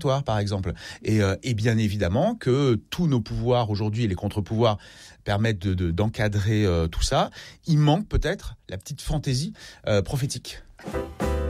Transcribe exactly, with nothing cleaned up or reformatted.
par exemple. Et, euh, et bien évidemment que tous nos pouvoirs aujourd'hui et les contre-pouvoirs permettent de, de, d'encadrer euh, tout ça. Il manque peut-être la petite fantaisie euh, prophétique.